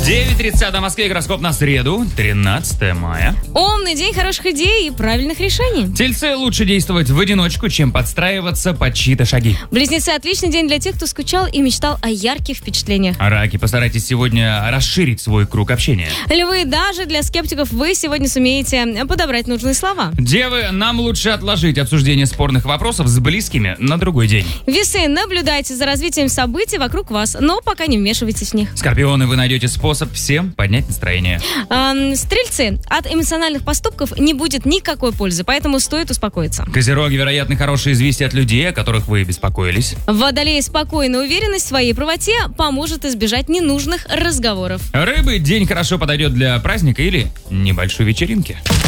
9:30 в Москве, гороскоп на среду, 13 мая. Умный день хороших идей и правильных решений. Тельцы, лучше действовать в одиночку, чем подстраиваться под чьи-то шаги. Близнецы, отличный день для тех, кто скучал и мечтал о ярких впечатлениях. Раки, постарайтесь сегодня расширить свой круг общения. Львы, даже для скептиков вы сегодня сумеете подобрать нужные слова. Девы, нам лучше отложить обсуждение спорных вопросов с близкими на другой день. Весы, наблюдайте за развитием событий вокруг вас, но пока не вмешивайтесь в них. Скорпионы, вы найдете способ всем поднять настроение. Стрельцы, от эмоциональных поступков не будет никакой пользы, поэтому стоит успокоиться. Козероги, вероятно, хорошие известия от людей, о которых вы беспокоились. Водолеи, спокойная уверенность в своей правоте поможет избежать ненужных разговоров. Рыбы, день хорошо подойдет для праздника или небольшой вечеринки.